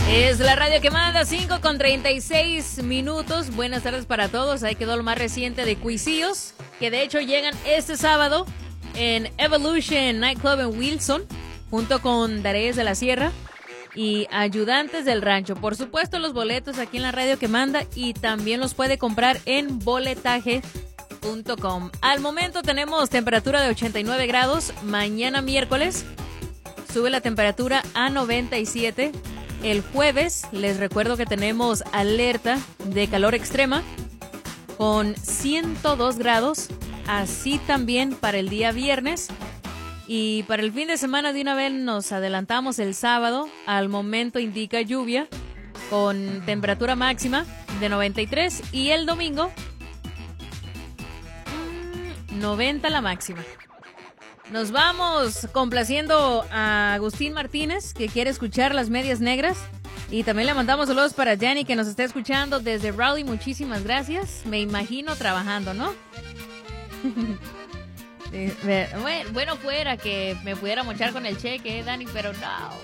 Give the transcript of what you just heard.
Es la radio que manda, 5:36. Buenas tardes para todos. Ahí quedó lo más reciente de Cuisillos, que de hecho llegan este sábado en Evolution Nightclub en Wilson, junto con Dareyes de la Sierra y Ayudantes del Rancho. Por supuesto, los boletos aquí en la radio que manda, y también los puede comprar en boletaje.com. Al momento tenemos temperatura de 89 grados. Mañana miércoles sube la temperatura a 97. El jueves les recuerdo que tenemos alerta de calor extrema con 102 grados. Así también para el día viernes. Y para el fin de semana de una vez nos adelantamos el sábado. Al momento indica lluvia con temperatura máxima de 93. Y el domingo 90 la máxima. Nos vamos complaciendo a Agustín Martínez, que quiere escuchar Las Medias Negras. Y también le mandamos saludos para Jenny, que nos está escuchando desde Raleigh. Muchísimas gracias. Me imagino trabajando, ¿no? Bueno, fuera que me pudiera mochar con el cheque, Dani, pero no.